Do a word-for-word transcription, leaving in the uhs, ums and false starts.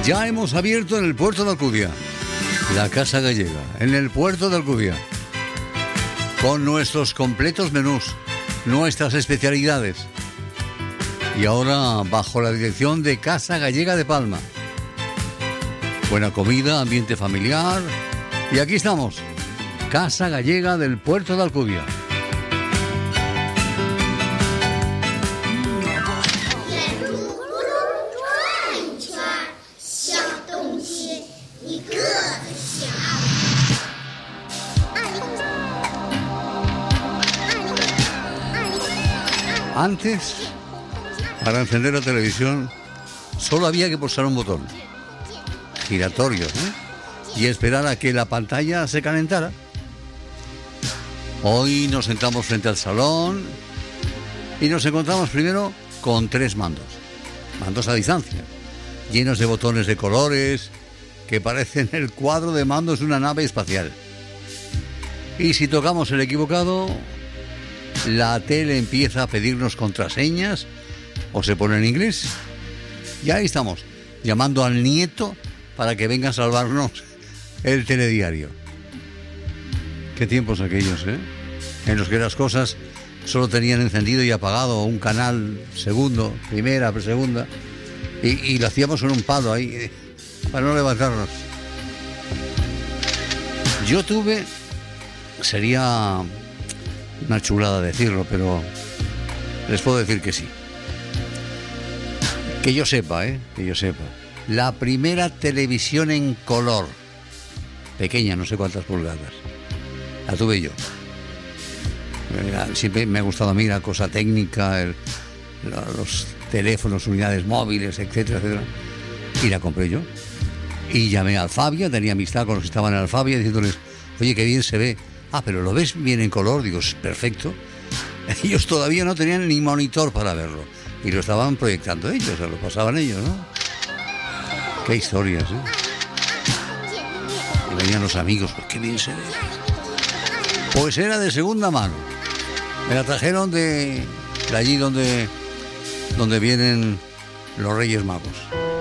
Ya hemos abierto en el puerto de Alcudia la Casa Gallega, en el puerto de Alcudia, con nuestros completos menús, nuestras especialidades. Y ahora bajo la dirección de Casa Gallega de Palma. Buena comida, ambiente familiar. Y aquí estamos, Casa Gallega del puerto de Alcudia. Antes, para encender la televisión, solo había que pulsar un botón giratorio, ¿eh? Y esperar a que la pantalla se calentara. Hoy nos sentamos frente al salón y nos encontramos primero con tres mandos. Mandos a distancia, llenos de botones de colores que parecen el cuadro de mandos de una nave espacial. Y si tocamos el equivocado, la tele empieza a pedirnos contraseñas o se pone en inglés. Y ahí estamos, llamando al nieto para que venga a salvarnos el telediario. Qué tiempos aquellos, ¿eh? En los que las cosas solo tenían encendido y apagado un canal, segundo, primera, segunda, y, y lo hacíamos con un palo ahí para no levantarnos. Yo tuve, sería una chulada decirlo, pero les puedo decir que sí. Que yo sepa, ¿eh? Que yo sepa. La primera televisión en color. Pequeña, no sé cuántas pulgadas. La tuve yo. Siempre me ha gustado a mí la cosa técnica, el, los teléfonos, unidades móviles, etcétera, etcétera. Y la compré yo. Y llamé a Alfabia, tenía amistad con los que estaban en Alfabia, diciéndoles, oye, qué bien se ve. Ah, pero ¿lo ves bien en color? Digo, es perfecto. Ellos todavía no tenían ni monitor para verlo. Y lo estaban proyectando ellos, o sea, lo pasaban ellos, ¿no? Qué historias, ¿eh? Y venían los amigos, pues qué bien se ve. Pues era de segunda mano. Me la trajeron de, de allí donde, donde vienen los Reyes Magos.